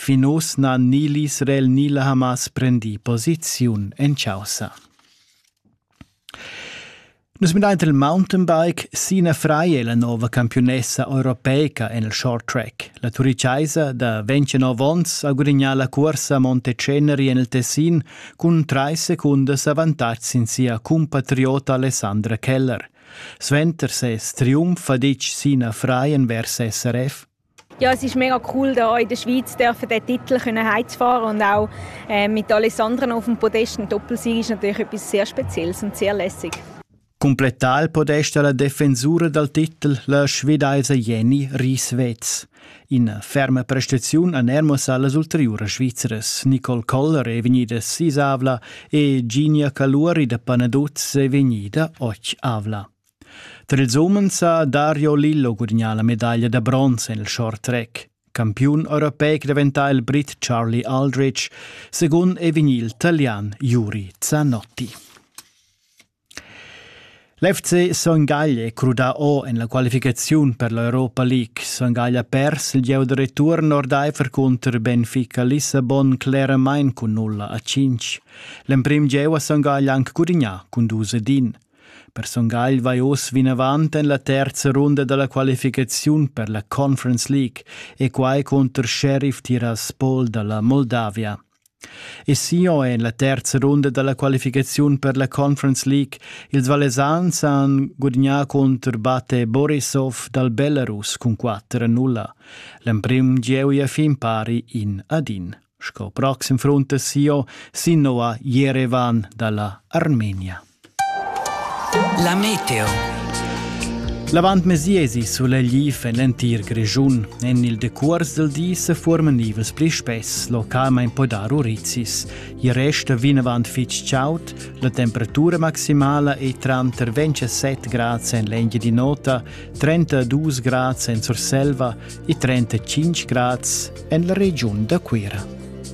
Finus na ni l'Israel ni la Hamas prendi posiziun en Chausa. Nus mit il mountain bike, Sina Frei è la nuova campionessa europeica nel short track. La turiciaisa da 29 ans ha guadagnato la corsa a Monteceneri nel Tessin con 3 secondi avantaggio sin sia compatriota Alessandra Keller. Sventer ses Triumph adic Sina Frei vers SRF. Ja, es ist mega cool, da in der Schweiz diesen Titel heimzufahren und auch mit Alessandra auf dem Podest. Ein Doppelsieg ist natürlich etwas sehr Spezielles und sehr lässig. Completà il podest alla defensura del titel la svedaisa Jenny Rieswetz. In ferma prestazione anermos alle ulteriori svizzeres. Nicole Koller è venuta 6 avla e Ginia Caluri da Panaduz è venuta 8 avla. Tra ils uomens ha Dario Lillo guadagnato la medaglia da bronzo nel short track. Campion europeo diventa il Brit Charlie Aldrich, secondo è venuto l'italiano Yuri Zanotti. L'FC Sangaglia è cruda O in la qualificazione per l'Europa League. Sangaglia ha perso il gioco di ritorno Nordeifer contro Benfica Lissabon Claramain con 0-5. L'imprimo gioco a Sangaglia anche guadagnato con 2-1. Per Sangaglia va os in avanti nella terza ronda della qualificazione per la Conference League e qua contro Sheriff Tiraspol dalla Moldavia. E sia è la terza ronda della qualificazione per la Conference League, ils valesans han guadagnato contro Bate Borisov dal Belarus con 4-0. L'emprim gioco è fin pari in Adin. Sco proxim fronte sia Sinoa Yerevan dalla Armenia. La meteo. Lavant mesiesi sulla Glief e l'entir Grigiun. En il decurs del dì se forman nivels pli spess, localma in podar urizis. Il resta vinavant fitch chaut, la temperatura maximala è tra 27 gradi in Lengia di Nota, 32 gradi in Surselva e 35 gradi in la regione da Quera.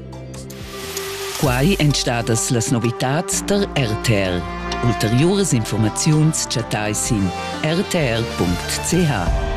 Quai entstadas las novitats der RTR. Ulteriores informaziuns chatais in rtr.ch.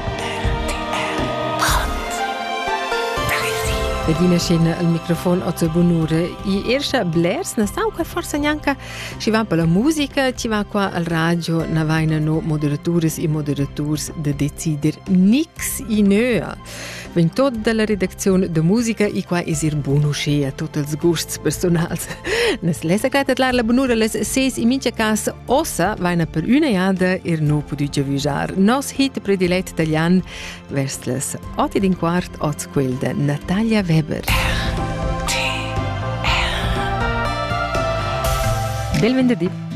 Edina scena al microfono a Bonure. I erscha blers na stau che forse neanche ci va per la musica, ci va qua al radio na vaina no moderatores e moderators de decider nix in ea. Wenn tot della redazione de musica i qua esir bonusce a tots els gusts personals. Nes lesa cretet la Bonure les 6 in mincha casa ossa vaina per una jada no podugia vijar. Nos hit predilet italian vers les 8:15 oz quel de Natalia Weber. Bel venerdì.